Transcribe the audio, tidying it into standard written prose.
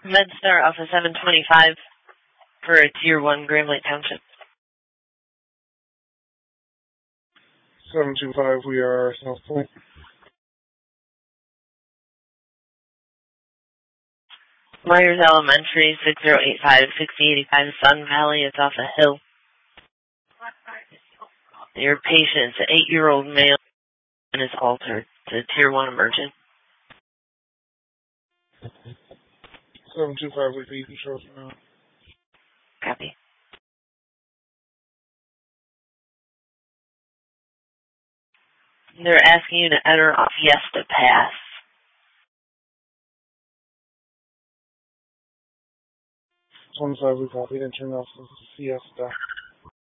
MedStar Alpha 725 for a Tier 1 Grand Lake Township. 725, we are South Point. Myers Elementary, 6085-6085 Sun Valley. It's off a hill. Your patient's an 8-year-old male and is altered. It's a Tier 1 emergent. 725, we feed control for now. Copy. They're asking you to enter a Fiesta Pass. 25, we copy. Entering off of Fiesta.